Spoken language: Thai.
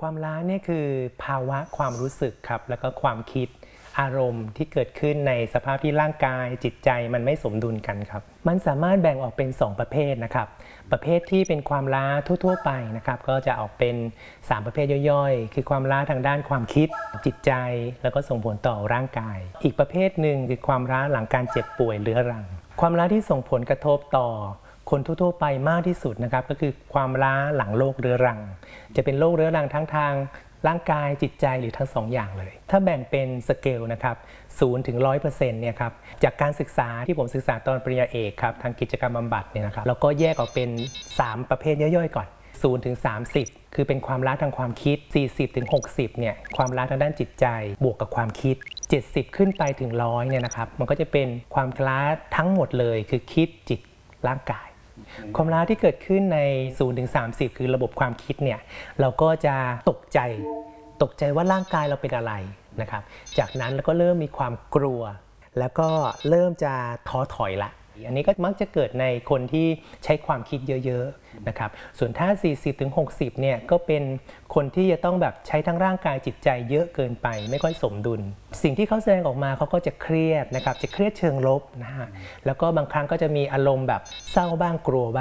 ความล้าเนี่ยคือภาวะความรู้สึกครับแล้วก็ความคิดอารมณ์ที่เกิดขึ้นในสภาพที่ร่างกายจิตใจมันไม่สมดุลกันครับมันสามารถแบ่งออกเป็น2ประเภทนะครับประเภทที่เป็นความล้าทั่วๆไปนะครับก็จะออกเป็น3ประเภทย่อยๆคือความล้าทางด้านความคิดจิตใจแล้วก็ส่งผลต่อร่างกายอีกประเภทหนึ่งคือความล้าหลังการเจ็บป่วยเรื้อรังความล้าที่ส่งผลกระทบต่อคนทั่วๆไปมากที่สุดนะครับก็คือความล้าหลังโรคเรื้อรังจะเป็นโรคเรื้อรังทั้งทางร่างกายจิตใจหรือทั้ง2 อย่างเลยถ้าแบ่งเป็นสเกลนะครับ0 ถึง 100% เนี่ยครับจากการศึกษาที่ผมศึกษาตอนปริญญาเอกครับทางกิจกรรมบำบัดเนี่ยนะครับเราก็แยกออกเป็น3ประเภทย่อยๆก่อน0 ถึง 30คือเป็นความล้าทางความคิด40 ถึง 60เนี่ยความล้าทางด้านจิตใจบวกกับความคิด70ขึ้นไปถึง100เนี่ยนะครับมันก็จะเป็นความล้าทั้งหมดเลยคือคิดจิตร่างกายความล้าที่เกิดขึ้นใน0 ถึง 30คือระบบความคิดเนี่ยเราก็จะตกใจว่าร่างกายเราเป็นอะไรนะครับจากนั้นเราก็เริ่มมีความกลัวแล้วก็เริ่มจะท้อถอยละอันนี้ก็มักจะเกิดในคนที่ใช้ความคิดเยอะๆนะครับส่วนถ้า 40-60 เนี่ยก็เป็นคนที่จะต้องแบบใช้ทั้งร่างกายจิตใจเยอะเกินไปไม่ค่อยสมดุลสิ่งที่เขาแสดงออกมาเขาก็จะเครียดนะครับจะเครียดเชิงลบนะฮะแล้วก็บางครั้งก็จะมีอารมณ์แบบเศร้าบ้างกลัวบ้าง